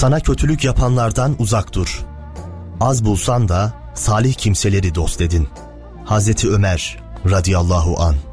Sana kötülük yapanlardan uzak dur. Az bulsan da salih kimseleri dost edin. Hazreti Ömer radıyallahu anh.